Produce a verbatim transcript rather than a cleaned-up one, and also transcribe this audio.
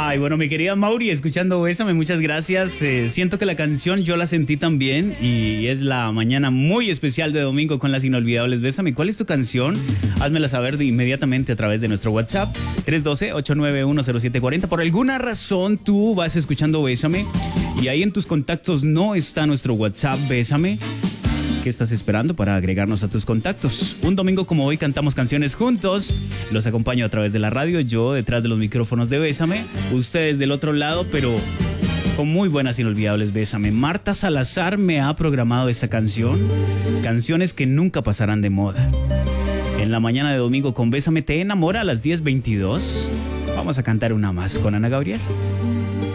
Ay, bueno, mi querida Mauri, escuchando Bésame, muchas gracias. Eh, siento que la canción yo la sentí también y es la mañana muy especial de domingo con las inolvidables Bésame. ¿Cuál es tu canción? Házmela saber de inmediatamente a través de nuestro WhatsApp tres uno dos, ocho nueve uno, cero siete cuatro cero. Por alguna razón tú vas escuchando Bésame y ahí en tus contactos no está nuestro WhatsApp Bésame. ¿Qué estás esperando para agregarnos a tus contactos? Un domingo como hoy cantamos canciones juntos. Los acompaño a través de la radio, yo detrás de los micrófonos de Bésame, ustedes del otro lado, pero con muy buenas inolvidables Bésame. Marta Salazar me ha programado esta canción. Canciones que nunca pasarán de moda. En la mañana de domingo con Bésame te enamora a las diez veintidós. Vamos a cantar una más con Ana Gabriel.